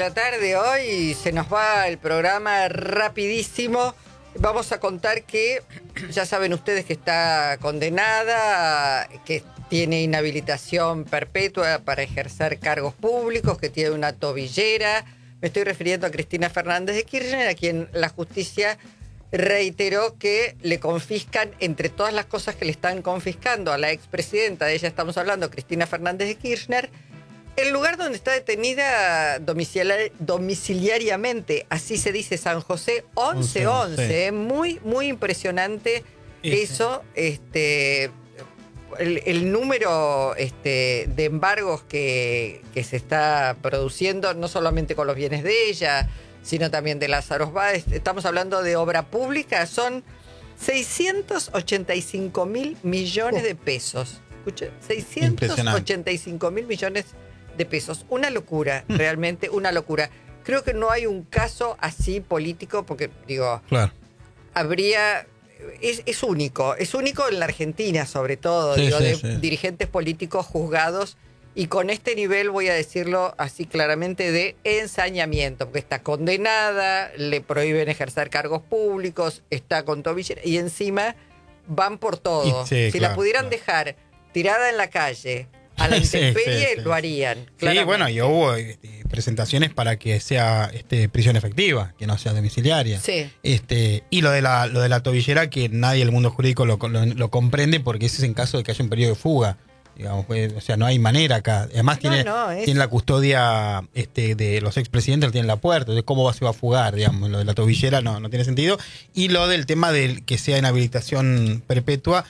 la tarde hoy, se nos va el programa rapidísimo. Vamos a contar que ya saben ustedes que está condenada, que tiene inhabilitación perpetua para ejercer cargos públicos, que tiene una tobillera. Me estoy refiriendo a Cristina Fernández de Kirchner, a quien la justicia reiteró que le confiscan, entre todas las cosas que le están confiscando a la expresidenta, de ella estamos hablando, Cristina Fernández de Kirchner, el lugar donde está detenida domiciliariamente, así se dice, San José 1111. Sí. Muy impresionante eso. El número de embargos que se está produciendo, no solamente con los bienes de ella, sino también de Lázaro Báez. Estamos hablando de obra pública, son 685.000 millones de pesos. Escuche, 685.000 millones de pesos. Una locura, realmente una locura. Creo que no hay un caso así político, porque digo, claro, habría... Es único en la Argentina, sobre todo, sí, dirigentes políticos juzgados, y con este nivel, voy a decirlo así claramente, de ensañamiento, porque está condenada, le prohíben ejercer cargos públicos, está con tobillera, y encima van por todo. Si la pudieran dejar tirada en la calle, a la intemperie, lo harían. Sí, bueno, y hubo presentaciones para que sea prisión efectiva, que no sea domiciliaria. Sí. Y lo de la tobillera, que nadie del mundo jurídico lo comprende, porque ese es en caso de que haya un periodo de fuga. Digamos, o sea, no hay manera acá. Además tiene la custodia de los expresidentes, lo tiene en la puerta. Entonces, ¿cómo se va a fugar? Digamos, lo de la tobillera no tiene sentido. Y lo del tema del que sea inhabilitación perpetua,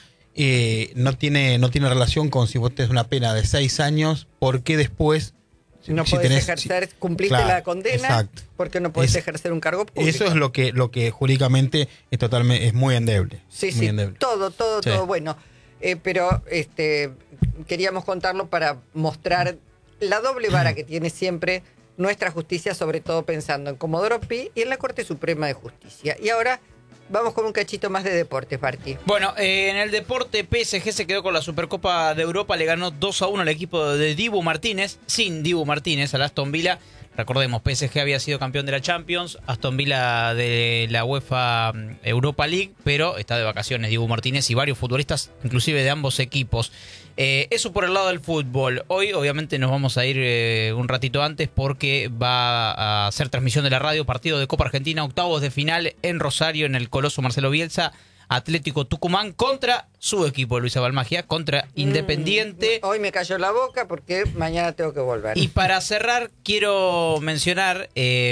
no tiene relación con si vos tenés una pena de 6 años, porque después no podés ejercer, cumpliste la condena, exacto, porque no podés ejercer un cargo público. Eso es lo que jurídicamente es muy endeble. Sí, muy endeble. Todo bueno. Pero queríamos contarlo para mostrar la doble vara que tiene siempre nuestra justicia, sobre todo pensando en Comodoro Pi y en la Corte Suprema de Justicia. Y ahora vamos con un cachito más de deportes, Barqui. Bueno, en el deporte, PSG se quedó con la Supercopa de Europa, le ganó 2-1 al equipo de Dibu Martínez, sin Dibu Martínez, al Aston Villa. Recordemos, PSG había sido campeón de la Champions, Aston Villa de la UEFA Europa League, pero está de vacaciones Dibu Martínez y varios futbolistas, inclusive de ambos equipos. Eso por el lado del fútbol. Hoy obviamente nos vamos a ir un ratito antes, porque va a hacer transmisión de la radio, partido de Copa Argentina, octavos de final en Rosario, en el Coloso Marcelo Bielsa. Atlético Tucumán contra su equipo, Luisa Balmagia, contra Independiente. Hoy me cayó la boca porque mañana tengo que volver. Y para cerrar, quiero mencionar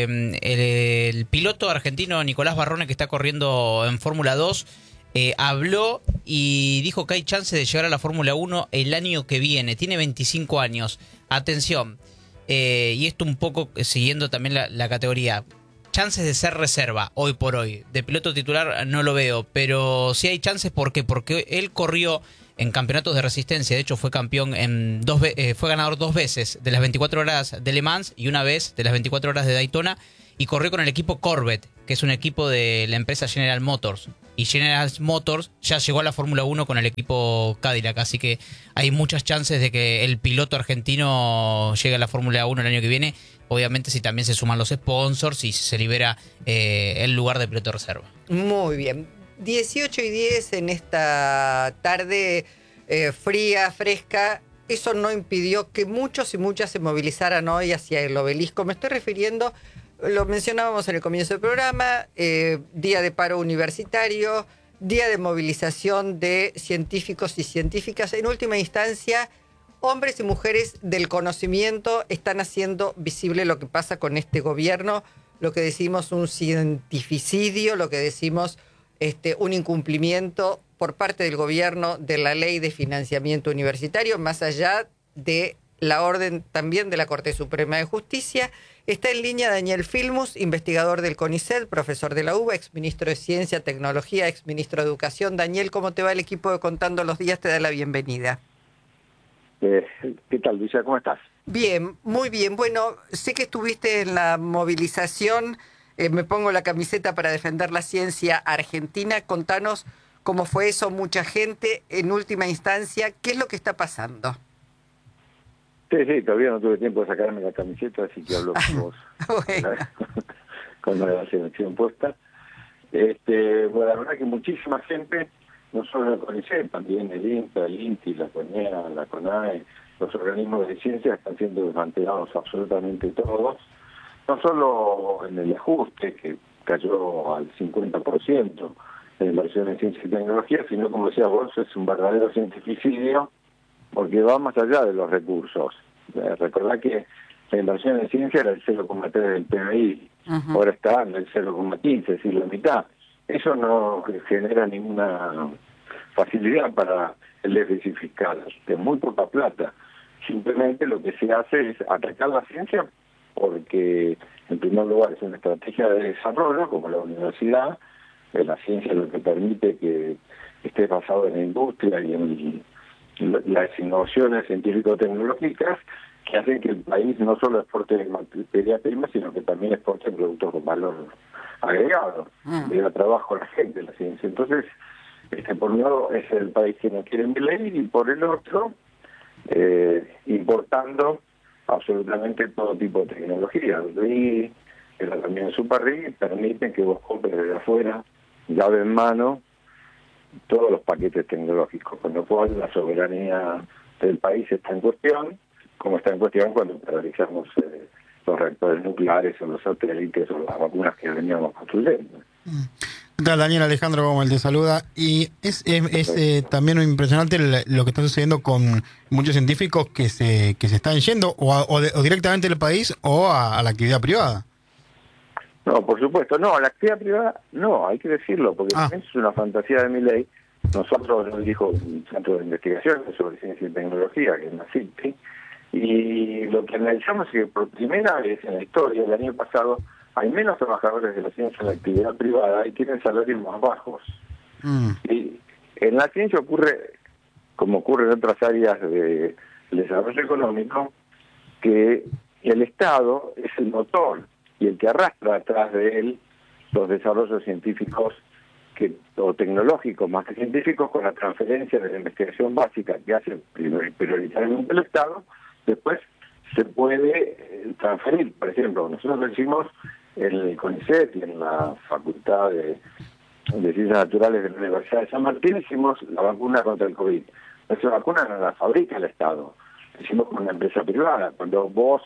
el piloto argentino Nicolás Barrone, que está corriendo en Fórmula 2. Habló y dijo que hay chance de llegar a la Fórmula 1 el año que viene. Tiene 25 años. Atención. Y esto un poco siguiendo también la categoría. Chances de ser reserva hoy por hoy. De piloto titular no lo veo, pero sí hay chances. ¿Por qué? Porque él corrió en campeonatos de resistencia. De hecho, fue campeón fue ganador 2 veces de las 24 horas de Le Mans y una vez de las 24 horas de Daytona. Y corrió con el equipo Corvette, que es un equipo de la empresa General Motors. Y General Motors ya llegó a la Fórmula 1 con el equipo Cadillac. Así que hay muchas chances de que el piloto argentino llegue a la Fórmula 1 el año que viene. Obviamente si también se suman los sponsors y se libera el lugar de piloto reserva. Muy bien. 18:10 en esta tarde fría, fresca. Eso no impidió que muchos y muchas se movilizaran hoy hacia el obelisco. Me estoy refiriendo... Lo mencionábamos en el comienzo del programa, día de paro universitario, día de movilización de científicos y científicas. En última instancia, hombres y mujeres del conocimiento están haciendo visible lo que pasa con este gobierno, lo que decimos un cientificidio, lo que decimos un incumplimiento por parte del gobierno de la ley de financiamiento universitario, más allá de la orden también de la Corte Suprema de Justicia. Está en línea Daniel Filmus, investigador del CONICET, profesor de la UBA, exministro de Ciencia, Tecnología, exministro de Educación. Daniel, ¿cómo te va el equipo de Contando los Días? Te da la bienvenida. ¿Qué tal, Luisa? ¿Cómo estás? Bien, muy bien. Bueno, sé que estuviste en la movilización, me pongo la camiseta para defender la ciencia argentina. Contanos cómo fue eso, mucha gente, en última instancia, ¿qué es lo que está pasando? Sí, todavía no tuve tiempo de sacarme la camiseta, así que hablo con vos. Bueno. Con la selección puesta. Bueno, la verdad que muchísima gente, no solo el CONICET, también el INTA, el INTI, la CONEA, la CONAE, los organismos de ciencia están siendo desmantelados absolutamente todos, no solo en el ajuste, que cayó al 50% de inversión en ciencia y tecnología, sino, como decías vos, es un verdadero cientificidio, porque va más allá de los recursos. Recordá que la inversión en ciencia era el 0,3 del PBI, ahora está en el 0,15, es decir, la mitad. Eso no genera ninguna facilidad para el déficit fiscal, es muy poca plata. Simplemente lo que se hace es atacar la ciencia porque, en primer lugar, es una estrategia de desarrollo, como la universidad. La ciencia es lo que permite que esté basado en la industria y en las innovaciones científico-tecnológicas que hacen que el país no solo exporte materia prima, sino que también exporte productos con valor agregado, le da trabajo a la gente, la ciencia. Entonces, por un lado es el país que no quiere Milei, y por el otro, importando absolutamente todo tipo de tecnología. RI, que también Super RI, permiten que vos compres desde afuera, llave en mano, todos los paquetes tecnológicos, con lo cual la soberanía del país está en cuestión, como está en cuestión cuando realizamos los reactores nucleares o los satélites o las vacunas que veníamos construyendo. ¿Qué tal, Daniel? Alejandro Gómez te saluda. Y es también impresionante lo que está sucediendo con muchos científicos que se están yendo o directamente del país o a la actividad privada. No, por supuesto, no, a la actividad privada no, hay que decirlo, porque también es una fantasía de Milei. Nosotros nos dijo un centro de investigación sobre ciencia y tecnología, que es la CITI, y lo que analizamos es que por primera vez en la historia, el año pasado, hay menos trabajadores de la ciencia en la actividad privada y tienen salarios más bajos. Y en la ciencia ocurre, como ocurre en otras áreas del desarrollo económico, que el Estado es el motor y el que arrastra atrás de él los desarrollos científicos o tecnológicos, más que científicos, con la transferencia de la investigación básica que hace prioritariamente el Estado. Después se puede transferir. Por ejemplo, nosotros lo hicimos en el CONICET y en la Facultad de Ciencias Naturales de la Universidad de San Martín, hicimos la vacuna contra el COVID. Esa vacuna no la fabrica el Estado, la hicimos con una empresa privada. Cuando vos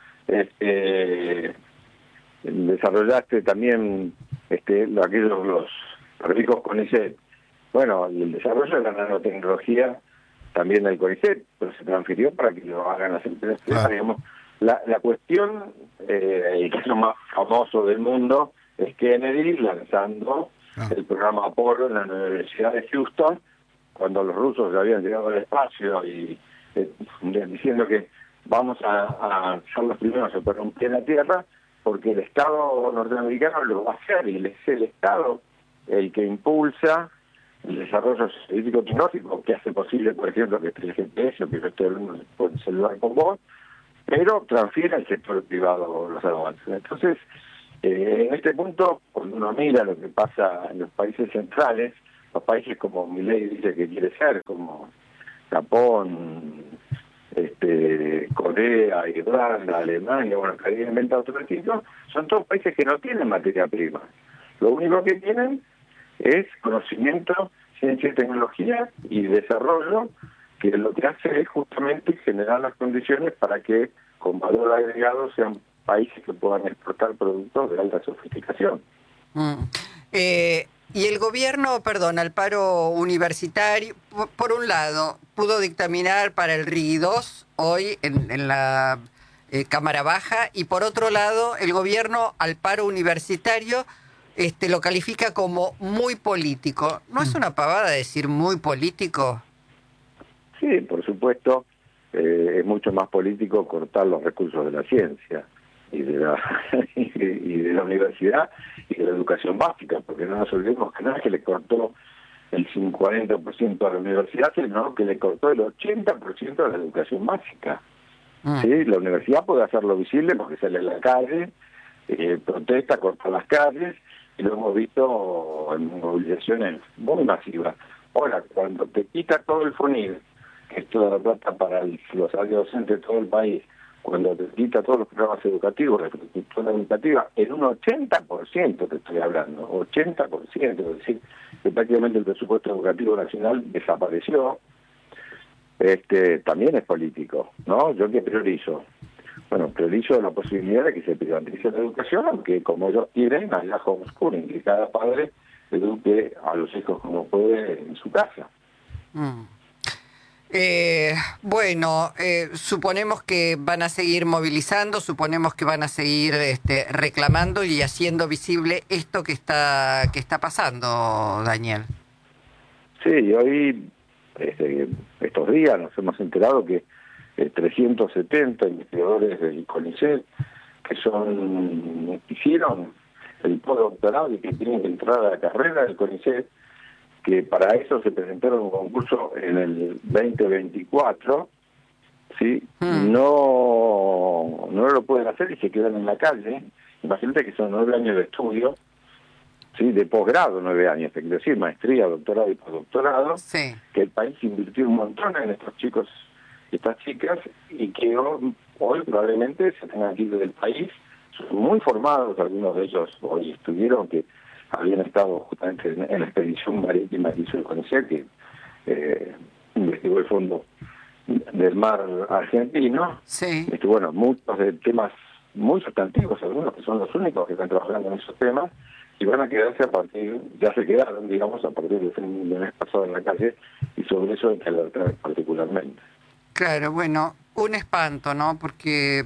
desarrollaste también los ricos CONICET, bueno, el desarrollo de la nanotecnología también del CONICET, pero se transfirió para que lo hagan las empresas privadas. Digamos, la cuestión, el caso más famoso del mundo, es Kennedy lanzando el programa Apolo en la Universidad de Houston, cuando los rusos ya habían llegado al espacio y diciendo que vamos a ser los primeros a poner un pie en la Tierra, porque el Estado norteamericano lo va a hacer, y es el Estado el que impulsa el desarrollo científico-tecnológico, que hace posible, por ejemplo, que esté el GPS, o que yo estoy hablando por el celular con vos, pero transfiere al sector privado los avances. Entonces, en este punto, cuando uno mira lo que pasa en los países centrales, los países como Milei dice que quiere ser, como Japón, Corea, Irlanda, Alemania, bueno, que habían inventado otro tipo, son todos países que no tienen materia prima. Lo único que tienen es conocimiento, ciencia y tecnología y desarrollo, que lo que hace es justamente generar las condiciones para que con valor agregado sean países que puedan exportar productos de alta sofisticación. Y el gobierno, al paro universitario, por un lado, pudo dictaminar para el RIGI 2 hoy en la Cámara Baja, y por otro lado, el gobierno al paro universitario lo califica como muy político. ¿No es una pavada decir muy político? Sí, por supuesto, es mucho más político cortar los recursos de la ciencia y de la universidad y de la educación básica, porque no nos olvidemos que no es que le cortó el 40% a la universidad, sino que le cortó el 80% a la educación básica. ¿Sí? La universidad puede hacerlo visible porque sale a la calle, protesta, corta las calles, y lo hemos visto en movilizaciones muy masivas. Ahora, cuando te quita todo el FONID, que que es toda la plata para los salarios docentes de todo el país, cuando te quita todos los programas educativos, la infraestructura educativa, en un 80% te estoy hablando, 80%, es decir, que prácticamente el presupuesto educativo nacional desapareció, también es político, ¿no? ¿Yo qué priorizo? Bueno, priorizo la posibilidad de que se privatice la educación, aunque como ellos quieren, haya homeschooling, que cada padre eduque a los hijos como puede en su casa. Suponemos que van a seguir movilizando, suponemos que van a seguir reclamando y haciendo visible esto que está pasando, Daniel. Sí, hoy, estos días nos hemos enterado que 370 investigadores del CONICET que hicieron el postdoctorado y que tienen que entrar a la carrera del CONICET, que para eso se presentaron un concurso en el 2024, ¿sí? No lo pueden hacer y se quedan en la calle. Imagínate que son 9 años de estudio, ¿sí? De posgrado, 9 años, es decir, maestría, doctorado y postdoctorado, sí. Que el país invirtió un montón en estos chicos y estas chicas, y que hoy probablemente se tengan que ir del país. Son muy formados, algunos de ellos hoy estuvieron, que habían estado justamente en la expedición marítima que hizo el CONICET, que investigó el fondo del mar argentino. Sí. Bueno, muchos de temas muy sustantivos, algunos que son los únicos que están trabajando en esos temas, y van a quedarse ya se quedaron, digamos, a partir del fin del mes pasado en la calle, y sobre eso hay que alertar particularmente. Claro, bueno, un espanto, ¿no? Porque,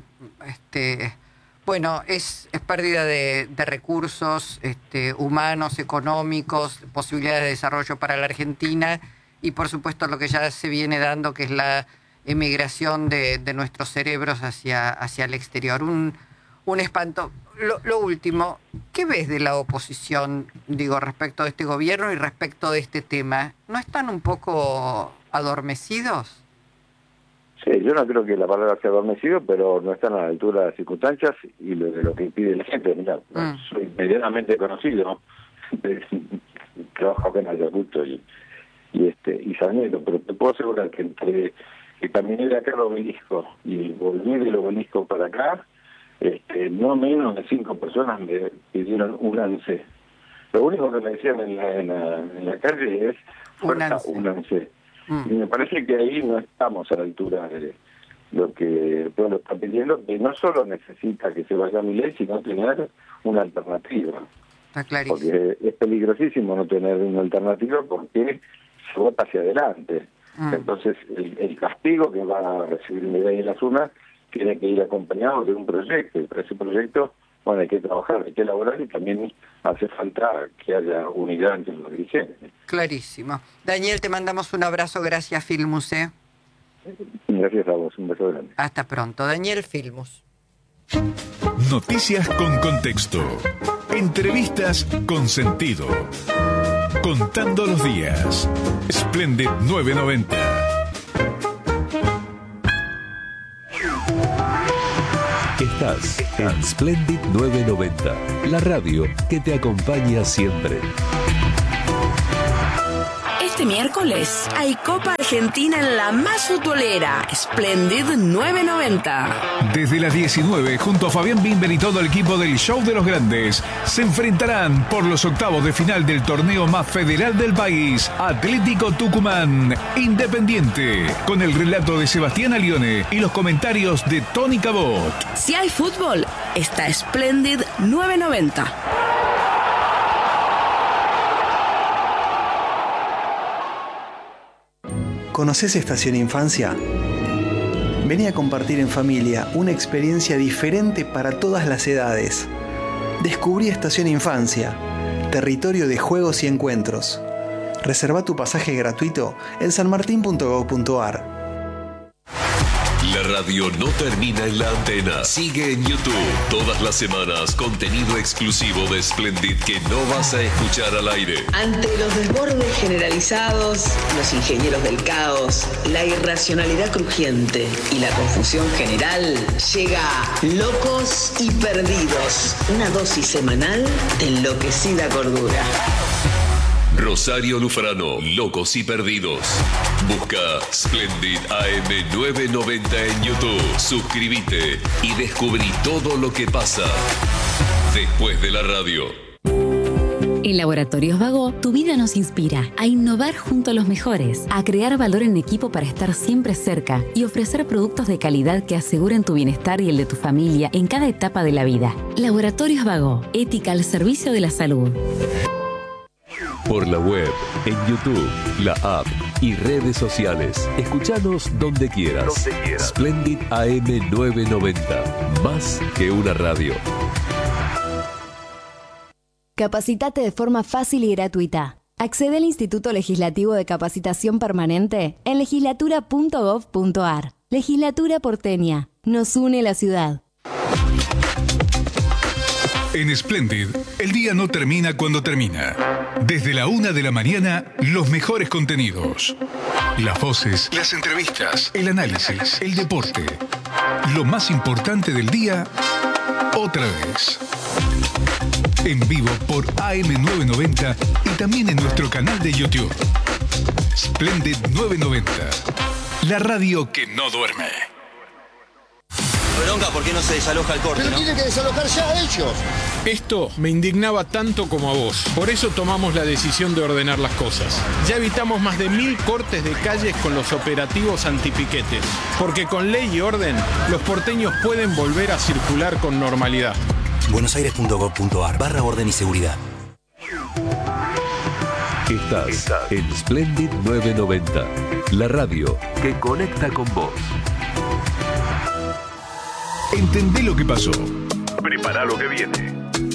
es pérdida de recursos humanos, económicos, posibilidades de desarrollo para la Argentina y, por supuesto, lo que ya se viene dando, que es la emigración de nuestros cerebros hacia el exterior. Un espanto. Lo último, ¿qué ves de la oposición, respecto de este gobierno y respecto de este tema? ¿No están un poco adormecidos? Sí, yo no creo que la palabra sea adormecido, pero no están a la altura de las circunstancias y de lo que pide la gente. Mira, soy medianamente conocido, trabajo acá en Ayacucho y Sarmiento, pero te puedo asegurar que entre que caminé de acá al obelisco y volví del obelisco para acá, no menos de 5 personas me pidieron un ANSE. Lo único que me decían en la calle es fuerza un ANSE. Y me parece que ahí no estamos a la altura de lo que el pueblo está pidiendo, que no solo necesita que se vaya Milei, sino tener una alternativa. Está clarísimo. Porque es peligrosísimo no tener una alternativa porque se vota hacia adelante. Entonces el castigo que va a recibir Milei en las urnas tiene que ir acompañado de un proyecto, y para ese proyecto hay que trabajar, hay que elaborar, y también hace falta que haya unidad entre los dirigentes. Clarísimo. Daniel, te mandamos un abrazo, gracias Filmus. Gracias a vos, un beso grande. Hasta pronto, Daniel Filmus. Noticias con contexto. Entrevistas con sentido. Contando los días. Splendid 990. Estás en Splendid 990, la radio que te acompaña siempre. Este miércoles hay Copa Argentina en la más futbolera, Splendid 990. Desde las 19, junto a Fabián Bimber y todo el equipo del Show de los Grandes, se enfrentarán por los octavos de final del torneo más federal del país, Atlético Tucumán, Independiente, con el relato de Sebastián Alione y los comentarios de Tony Cabot. Si hay fútbol, está Splendid 990. ¿Conoces Estación Infancia? Vení a compartir en familia una experiencia diferente para todas las edades. Descubrí Estación Infancia, territorio de juegos y encuentros. Reserva tu pasaje gratuito en sanmartin.gov.ar. La radio no termina en la antena. Sigue en YouTube. Todas las semanas, contenido exclusivo de Splendid que no vas a escuchar al aire. Ante los desbordes generalizados, los ingenieros del caos, la irracionalidad crujiente y la confusión general, llega Locos y Perdidos. Una dosis semanal de enloquecida cordura. Rosario Lufrano, Locos y Perdidos. Busca Splendid AM 990 en YouTube. Suscríbete y descubrí todo lo que pasa después de la radio. En Laboratorios Vago, tu vida nos inspira a innovar junto a los mejores, a crear valor en equipo para estar siempre cerca y ofrecer productos de calidad que aseguren tu bienestar y el de tu familia en cada etapa de la vida. Laboratorios Vago, ética al servicio de la salud. Por la web, en YouTube, la app y redes sociales. Escuchanos donde quieras. Splendid AM 990. Más que una radio. Capacitate de forma fácil y gratuita. Accede al Instituto Legislativo de Capacitación Permanente en legislatura.gov.ar. Legislatura porteña. Nos une la ciudad. En Splendid, el día no termina cuando termina. Desde la 1 de la mañana, los mejores contenidos. Las voces, las entrevistas, el análisis, el deporte. Lo más importante del día, otra vez. En vivo por AM990 y también en nuestro canal de YouTube. Splendid 990. La radio que no duerme. Bronca, ¿por qué no se desaloja el corte? Pero tiene que desalojar ya ellos. Esto me indignaba tanto como a vos. Por eso tomamos la decisión de ordenar las cosas. Ya evitamos más de 1000 cortes de calles con los operativos antipiquetes. Porque con ley y orden, los porteños pueden volver a circular con normalidad. buenosaires.gov.ar/orden y seguridad. Estás en Splendid 990, la radio que conecta con vos. Entendé lo que pasó. Prepara lo que viene.